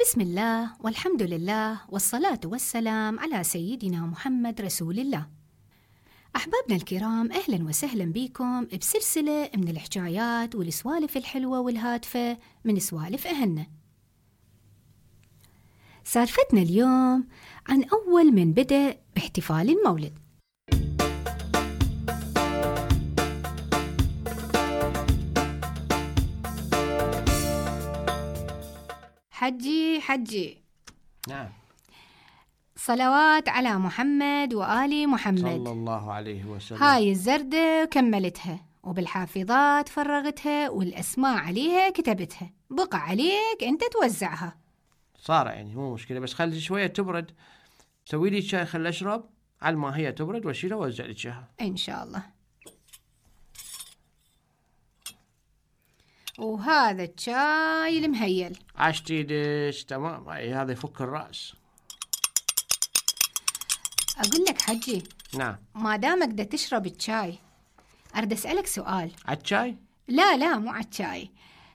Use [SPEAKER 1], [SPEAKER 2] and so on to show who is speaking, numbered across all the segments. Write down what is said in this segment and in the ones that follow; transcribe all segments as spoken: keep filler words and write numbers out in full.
[SPEAKER 1] بسم الله والحمد لله والصلاة والسلام على سيدنا محمد رسول الله. أحبابنا الكرام، أهلا وسهلا بكم بسلسلة من الحكايات والسوالف الحلوة والهادفة من سوالف أهلنا. سالفتنا اليوم عن أول من بدأ باحتفال المولد. حجي حجي
[SPEAKER 2] نعم،
[SPEAKER 1] صلوات على محمد وآل محمد
[SPEAKER 2] صلى الله عليه وسلم.
[SPEAKER 1] هاي الزردة كملتها وبالحافظات فرغتها والأسماء عليها كتبتها، بقى عليك أنت توزعها.
[SPEAKER 2] صار يعني مو مشكلة، بس خلي شوية تبرد. سوي لي شاي خل أشرب على ما هي تبرد واشيلها ووزع لك إياها
[SPEAKER 1] إن شاء الله. وهذا الشاي المهيل
[SPEAKER 2] عشتي دش تمام. هاي هذا يفك الرأس.
[SPEAKER 1] أقول لك حجي،
[SPEAKER 2] نعم،
[SPEAKER 1] ما دامك دا تشرب الشاي أرد أسألك سؤال.
[SPEAKER 2] عالشاي؟
[SPEAKER 1] لا لا مو عالشاي،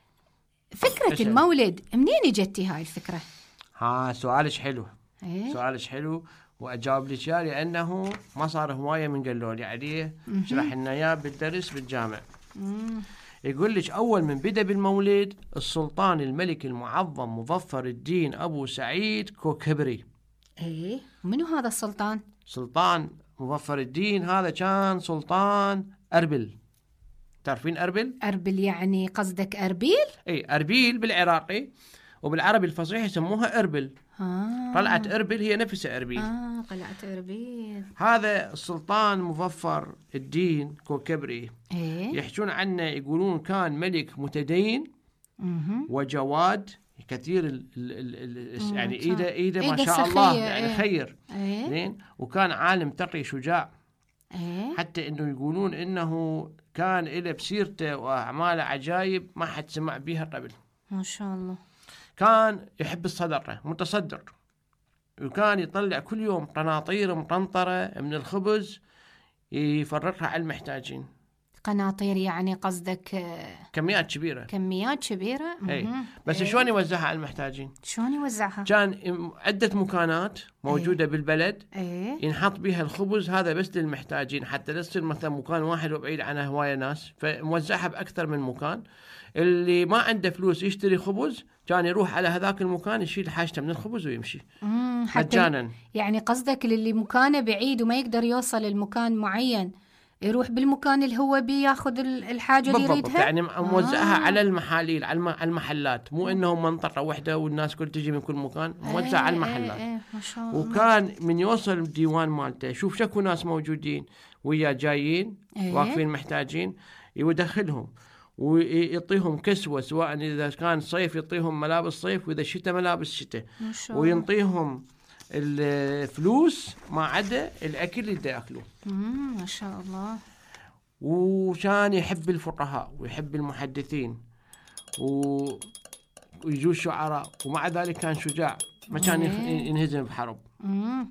[SPEAKER 1] فكرة
[SPEAKER 2] أسأل.
[SPEAKER 1] المولد منين جتي هاي الفكرة؟
[SPEAKER 2] ها سؤالك حلو.
[SPEAKER 1] إيه؟
[SPEAKER 2] سؤالك حلو وأجاوب لك إياه لأنه ما صار هواية من قالوا لي عليه. شرح لنا إياه بالدرس بالجامع.
[SPEAKER 1] مم.
[SPEAKER 2] يقول لك أول من بدأ بالمولد السلطان الملك المعظم مظفر الدين أبو سعيد كوكبري.
[SPEAKER 1] إيه؟ منو هذا السلطان؟
[SPEAKER 2] سلطان مظفر الدين هذا كان سلطان أربل. تعرفين أربل؟
[SPEAKER 1] أربل يعني قصدك أربيل؟
[SPEAKER 2] اي أربيل بالعراقي، وبالعربي الفصيح يسموها أربل.
[SPEAKER 1] آه.
[SPEAKER 2] قلعة أربل هي نفسها أربيل.
[SPEAKER 1] آه قلعة أربيل.
[SPEAKER 2] هذا السلطان مظفر الدين كوكبري
[SPEAKER 1] إيه؟
[SPEAKER 2] يحجون عنه، يقولون كان ملك متدين
[SPEAKER 1] مهم.
[SPEAKER 2] وجواد كثير ال ال ال ال يعني ايده ايده ما
[SPEAKER 1] إيده
[SPEAKER 2] شاء
[SPEAKER 1] سخية.
[SPEAKER 2] الله يعني
[SPEAKER 1] إيه.
[SPEAKER 2] خير.
[SPEAKER 1] إيه؟
[SPEAKER 2] زين، وكان عالم تقي شجاع.
[SPEAKER 1] إيه؟
[SPEAKER 2] حتى انه يقولون انه كان له بسيرته واعماله عجايب ما حد سمع بيها قبل.
[SPEAKER 1] ما شاء الله.
[SPEAKER 2] كان يحب الصدقه، متصدر، وكان يطلع كل يوم قناطير مقنطره من الخبز يفرقها على المحتاجين.
[SPEAKER 1] قناطير يعني قصدك آه،
[SPEAKER 2] كميات كبيره.
[SPEAKER 1] كميات كبيرة.
[SPEAKER 2] اي
[SPEAKER 1] مهم.
[SPEAKER 2] بس
[SPEAKER 1] إيه؟
[SPEAKER 2] شلون يوزعها على المحتاجين؟
[SPEAKER 1] شلون يوزعها؟
[SPEAKER 2] كان عده مكانات موجوده
[SPEAKER 1] إيه؟
[SPEAKER 2] بالبلد
[SPEAKER 1] إيه؟
[SPEAKER 2] ينحط بيها الخبز هذا بس للمحتاجين، حتى لا يصير مثلا مكان واحد وبعيد عنه هوايه ناس، فموزعها باكثر من مكان. اللي ما عنده فلوس يشتري خبز كان يروح على هذاك المكان يشيل حاجته من الخبز ويمشي
[SPEAKER 1] مم. حتى
[SPEAKER 2] مجانا.
[SPEAKER 1] يعني قصدك للي مكانه بعيد وما يقدر يوصل لمكان معين يروح بالمكان اللي هو بيه ياخذ ال- الحاجة اللي
[SPEAKER 2] بالضبط،
[SPEAKER 1] يريدها؟
[SPEAKER 2] يعني موزعها
[SPEAKER 1] آه.
[SPEAKER 2] على المحاليل، على الم- على المحلات، مو انهم منطقه واحده والناس كل تجي من كل مكان، موزع على المحلات.
[SPEAKER 1] إيه إيه ما شاء الله.
[SPEAKER 2] وكان من يوصل الديوان مالته شوف شكو ناس موجودين ويا جايين
[SPEAKER 1] إيه؟
[SPEAKER 2] واقفين محتاجين، يدخلهم ويعطيهم كسوة، سواء إذا كان صيف يعطيهم ملابس صيف، وإذا شتاء ملابس شتاء،
[SPEAKER 1] ما شاء الله.
[SPEAKER 2] وينطيهم الفلوس ما عدا الأكل اللي يأكلوه.
[SPEAKER 1] مم. ما شاء الله.
[SPEAKER 2] وكان يحب الفقهاء ويحب المحدثين و... ويجوا الشعراء، ومع ذلك كان شجاع، ما كان يخ-
[SPEAKER 1] إيه.
[SPEAKER 2] ينهزم بحرب.
[SPEAKER 1] مم.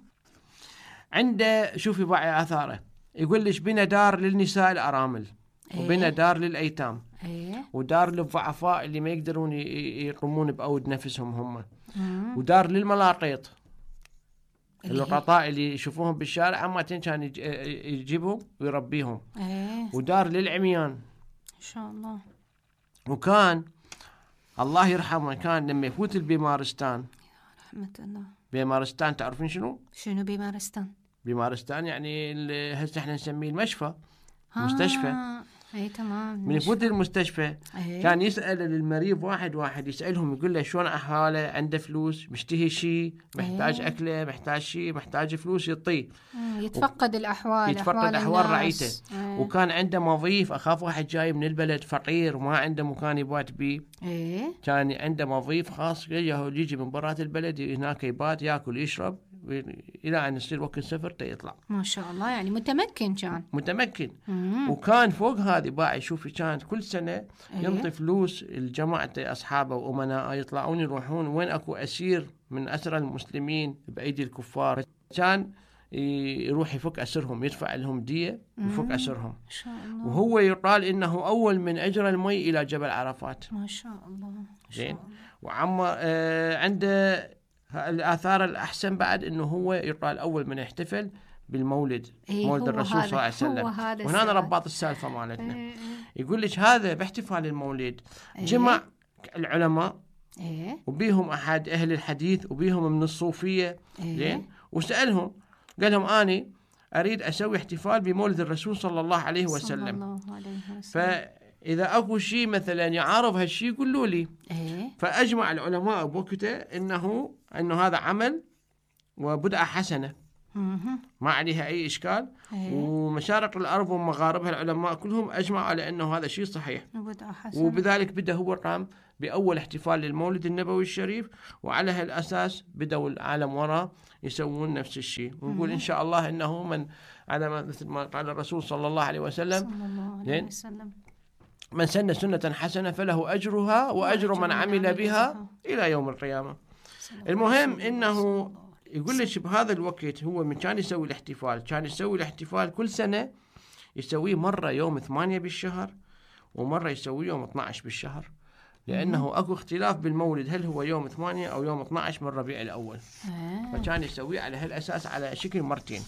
[SPEAKER 2] عنده شوفي باعي آثاره، يقول ليش بنى دار للنساء الأرامل، وبنى
[SPEAKER 1] إيه؟
[SPEAKER 2] دار للأيتام،
[SPEAKER 1] إيه؟
[SPEAKER 2] ودار للضعفاء اللي ما يقدرون ي- ي- يقومون بأود نفسهم هم،
[SPEAKER 1] مم.
[SPEAKER 2] ودار للملاقيط،
[SPEAKER 1] اللي هي-
[SPEAKER 2] اللقطاء اللي يشوفوهم بالشارع عامة كان يج- يجيبهم ويربيهم،
[SPEAKER 1] إيه؟
[SPEAKER 2] ودار للعميان.
[SPEAKER 1] ما شاء الله.
[SPEAKER 2] وكان الله يرحمه كان لما يفوت البيمارستان،
[SPEAKER 1] رحمة الله.
[SPEAKER 2] بيمارستان تعرفين شنو؟
[SPEAKER 1] شنو بمارستان؟
[SPEAKER 2] بيمارستان يعني ال- هسه احنا نسميه المشفى،
[SPEAKER 1] آه.
[SPEAKER 2] مستشفى.
[SPEAKER 1] اي تمام.
[SPEAKER 2] من يفوت المستشفى
[SPEAKER 1] إيه؟
[SPEAKER 2] كان يسأل المريض واحد واحد، يسألهم يقول له شلون أحواله، عنده فلوس، مشتهي شيء، محتاج
[SPEAKER 1] إيه؟
[SPEAKER 2] أكله، محتاج شيء، محتاج فلوس يعطيه.
[SPEAKER 1] مم. يتفقد الأحوال،
[SPEAKER 2] يتفقد
[SPEAKER 1] أحوال,
[SPEAKER 2] أحوال
[SPEAKER 1] الناس.
[SPEAKER 2] رعيته.
[SPEAKER 1] إيه؟
[SPEAKER 2] وكان عنده مضيف، أخاف واحد جاي من البلد فقير وما عنده مكان يبات بيه،
[SPEAKER 1] إيه؟
[SPEAKER 2] كان عنده مضيف خاص يجي من برات البلد هناك يبات ياكل يشرب إلى أن يصير وقت سفرته يطلع.
[SPEAKER 1] ما شاء الله، يعني متمكن كان.
[SPEAKER 2] متمكن.
[SPEAKER 1] مم.
[SPEAKER 2] وكان فوق هذه باعي شوفي كان كل سنة
[SPEAKER 1] إيه؟
[SPEAKER 2] ينطي فلوس الجماعة أصحابه وأمناء يطلعون يروحون وين أكو أسير من أسرى المسلمين بأيدي الكفار، كان يروح يفك أسرهم، يدفع لهم دية ويفك أسرهم.
[SPEAKER 1] ما شاء الله.
[SPEAKER 2] وهو يقال إنه أول من أجرى المي إلى جبل عرفات.
[SPEAKER 1] ما شاء الله.
[SPEAKER 2] زين. وعمر آه عنده الآثار الأحسن بعد إنه هو يقال أول من احتفل بالمولد،
[SPEAKER 1] إيه
[SPEAKER 2] مولد الرسول صلى الله عليه وسلم. وهنا رباط السالفة مالتنا.
[SPEAKER 1] إيه.
[SPEAKER 2] يقول لك هذا باحتفال المولد جمع العلماء
[SPEAKER 1] إيه؟
[SPEAKER 2] وبيهم أحد أهل الحديث وبيهم من الصوفية.
[SPEAKER 1] إيه؟
[SPEAKER 2] زين. وسألهم قال لهم أنا أريد أسوي احتفال بمولد الرسول صلى الله عليه وسلم.
[SPEAKER 1] صلى الله عليه وسلم.
[SPEAKER 2] فإذا أكو شيء مثلا يعارض هالشيء قولوا لي.
[SPEAKER 1] إيه؟
[SPEAKER 2] فأجمع العلماء بوقته إنه إنه هذا عمل وبدعة حسنة ما عليها أي إشكال.
[SPEAKER 1] إيه؟
[SPEAKER 2] ومشارق الأرض ومغاربها العلماء كلهم أجمعوا على أنه هذا شيء صحيح.
[SPEAKER 1] بدعة حسنة.
[SPEAKER 2] وبذلك بدأ هو قام بأول احتفال للمولد النبوي الشريف، وعلى هالأساس بدأوا العالم وراء يسوون نفس الشيء. ونقول إن شاء الله إنه من على ما مثل ما قال الرسول صلى الله عليه وسلم
[SPEAKER 1] صلى الله عليه وسلم
[SPEAKER 2] من سن سنة حسنة فله أجرها وأجر من عمل بها إلى يوم القيامة. المهم إنه يقول لك بهذا الوقت هو من كان يسوي الاحتفال كان يسوي الاحتفال كل سنة يسويه مرة يوم ثمانية بالشهر ومرة يسويه يوم اثنا عشر بالشهر، لأنه أكو اختلاف بالمولد هل هو يوم ثمانية أو يوم اثنا عشر من ربيع الأول. فكان يسويه على هالأساس على شكل مرتين.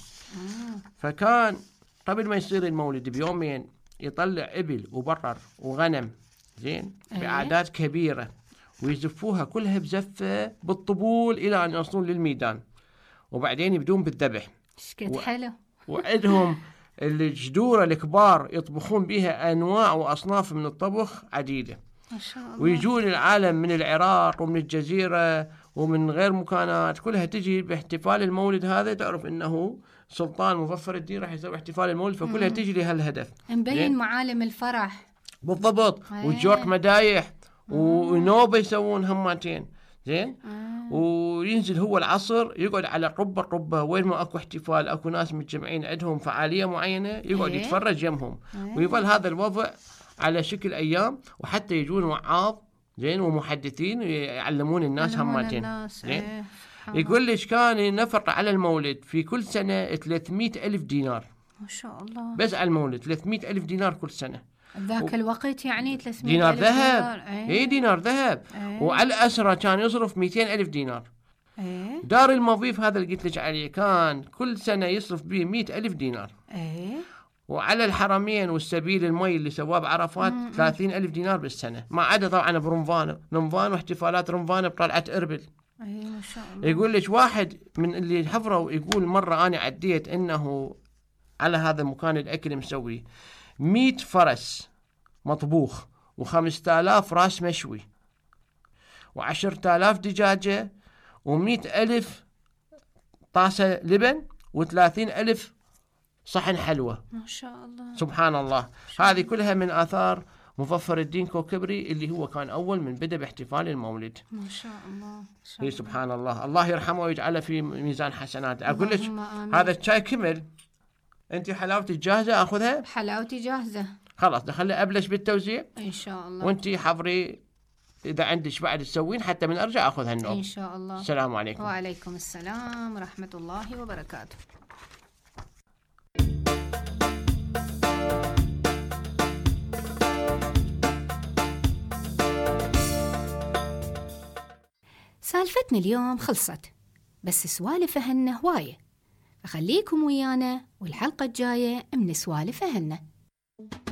[SPEAKER 2] فكان قبل ما يصير المولد بيومين يطلع إبل وبقر وغنم زين بأعداد كبيرة ويزفوها كلها بزفة بالطبول إلى أن يوصلون للميدان، وبعدين يبدون بالذبح.
[SPEAKER 1] شكت و... حلو.
[SPEAKER 2] وعندهم الجدورة الكبار يطبخون بها أنواع وأصناف من الطبخ عديدة.
[SPEAKER 1] ما شاء الله.
[SPEAKER 2] ويجون العالم من العراق ومن الجزيرة ومن غير مكانات كلها تجي باحتفال المولد هذا. تعرف إنه سلطان مظفر الدين راح يسوي احتفال المولد فكلها تجي لهالهدف.
[SPEAKER 1] مبين معالم الفرح
[SPEAKER 2] بالضبط. وجورك مدايح ونوبة يسوون هماتين زين. آه. وينزل هو العصر يقعد على قبة قبة وين ما اكو احتفال اكو ناس متجمعين عندهم فعالية معينة يقعد ايه؟ يتفرج يمهم. ايه؟ ويظل هذا الوضع على شكل ايام وحتى يجون وعاظ زين ومحدثين يعلمون الناس هماتين زين. ايه؟ يقول ليش كان نفق على المولد في كل سنة ثلاثمئة ألف دينار.
[SPEAKER 1] ما شاء الله.
[SPEAKER 2] بس على المولد ثلاثمئة ألف دينار كل سنة.
[SPEAKER 1] ذاك و... الوقت يعني ثلاثمئة
[SPEAKER 2] دينار
[SPEAKER 1] ألف
[SPEAKER 2] ذهب.
[SPEAKER 1] ايه؟
[SPEAKER 2] ايه دينار ذهب. ايه؟ وعلى الأسرة كان يصرف مئتين ألف دينار.
[SPEAKER 1] ايه؟
[SPEAKER 2] دار المضيف هذا اللي قلت لك عليه كان كل سنة يصرف به مئة ألف دينار.
[SPEAKER 1] ايه؟
[SPEAKER 2] وعلى الحرمين والسبيل المي اللي سواه بعرفات ثلاثين ألف دينار بالسنة، ما عدا طبعا برمضان رمضان واحتفالات رمضان بطلعة إربل.
[SPEAKER 1] ايه ما شاء الله.
[SPEAKER 2] يقول لك واحد من اللي حفروا يقول مرة أنا عديت إنه على هذا المكان الأكل مسوي مئة فرس مطبوخ وخمسة آلاف راس مشوي وعشرة آلاف دجاجة ومئة ألف طاسة لبن وثلاثين ألف صحن حلوة.
[SPEAKER 1] ما شاء الله.
[SPEAKER 2] سبحان الله. هذه كلها من آثار مظفر الدين كوكبري اللي هو كان أول من بدأ باحتفال المولد.
[SPEAKER 1] ما شاء الله.
[SPEAKER 2] هي سبحان الله. الله يرحمه ويجعله في ميزان حسنات. أقول لك هذا الشاي كمل. أنت حلاوتك جاهزة أخذها؟
[SPEAKER 1] حلاوتي جاهزة.
[SPEAKER 2] خلاص دخلنا أبلش بالتوزيع
[SPEAKER 1] إن شاء الله.
[SPEAKER 2] وأنت حضري إذا عندك بعد تسوين حتى من أرجع أخذها النوم.
[SPEAKER 1] إن شاء الله.
[SPEAKER 2] السلام عليكم.
[SPEAKER 1] وعليكم السلام ورحمة الله وبركاته. سالفتنا اليوم خلصت، بس سوالف أهلنا هواية، فخليكم ويانا والحلقة الجاية من سوالف أهلنا.